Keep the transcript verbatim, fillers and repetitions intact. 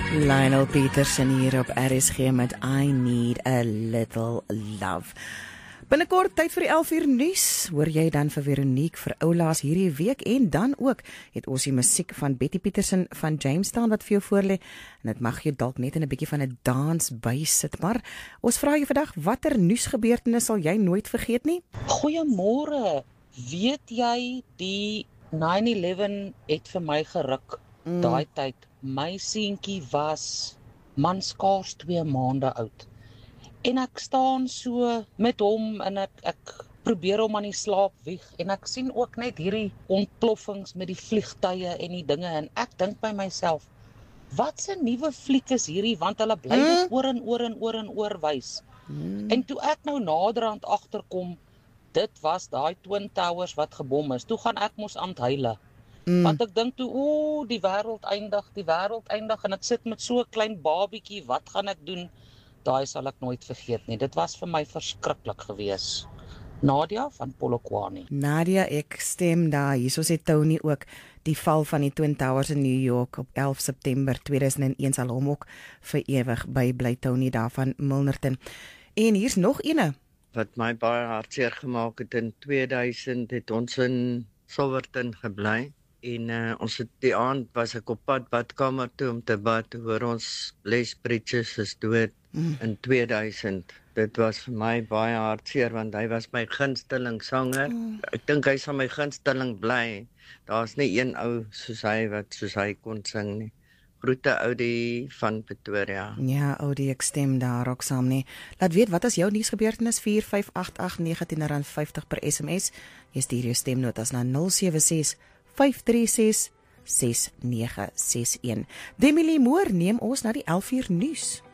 Lionel Petersen hier op R S G met I Need a Little Love. Binnekort tyd vir die elf uur nuus, hoor jy dan vir Veronique vir oulaas hierdie week, en dan ook het ons die musiek van Betty Petersen van Jamestown wat vir jou voorlê, en dit mag jy dalk net in 'n bietjie van 'n dans bysit, maar ons vra jou vandag, watter nuusgebeurtenis sal jy nooit vergeet nie? Goeiemôre, weet jy die nine eleven het vir my geruk, mm. daai tyd, my seentjie was man skaars twee maande oud. En ek staan so met hom en ek, ek probeer hom aan die slaap wieg en ek sien ook net hierdie ontploffings met die vliegtye en die dinge en ek dink by myself, wat 'n nuwe fliek is hierdie, want hulle bly dit mm. oor en oor en oor en oor wys. Mm. En toe ek nou naderhand agterkom, dit was daai Twin Towers wat gebom is, toe gaan ek mos aan huile. Mm. Want ek dink toe, o, die wêreld eindig, die wêreld eindig en ek sit met so 'n klein babietjie, wat gaan ek doen? Daai sal ek nooit vergeet nie. Dit was vir my verskriklik gewees. Nadia van Polokwane. Nadia, ek stem daar. Hierso sê Tony ook, die val van die Twin Towers in New York op elf September tweeduisend een sal hom ook vir ewig bybly. Tony daar van Milnerton. En hier's nog eene. Wat my baie hartseer gemaak het, in tweeduisend het ons in Silverton gebly. En uh, ons het die aand was ek op pad badkamer toe om te bad, hoor ons Les Bridges is dood mm. in tweeduisend. Dit was vir my baie hartseer, want hy was my gunsteling sanger. Mm. Ek dink hy sal my gunsteling bly. Daar's nie een ou soos hy wat soos hy kon sing nie. Groete Oudie van Pretoria. Ja, Oudie, ek stem daar ook saam nie. Laat weet, wat is jou nuusgebeurtenis? Vier vyf agt agt negentien vyftig per S M S. Jy stuur jou stemnotas na nul sewe ses vyf drie ses ses nege ses een. Demi Lee Moore neem ons na die elf uur nuus.